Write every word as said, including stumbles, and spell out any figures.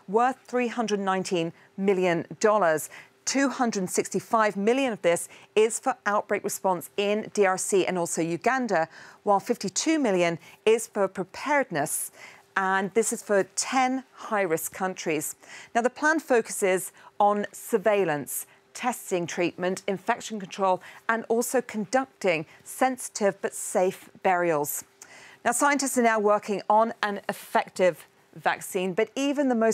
worth three hundred nineteen million dollars. two hundred sixty-five million dollars of this is for outbreak response in D R C and also Uganda, while fifty-two million dollars is for preparedness. And this is for ten high-risk countries. Now, the plan focuses on surveillance, testing, treatment, infection control, and also conducting sensitive but safe burials. Now, scientists are now working on an effective vaccine, but even the most